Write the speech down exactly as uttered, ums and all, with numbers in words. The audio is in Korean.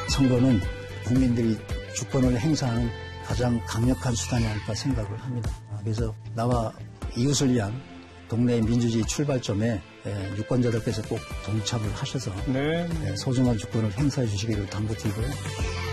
선거는 국민들이 주권을 행사하는 가장 강력한 수단이 아닐까 생각을 합니다. 그래서 나와 이웃을 위한 동네 민주주의 출발점에 유권자들께서 꼭 동참을 하셔서 네. 소중한 주권을 행사해 주시기를 당부드리고요.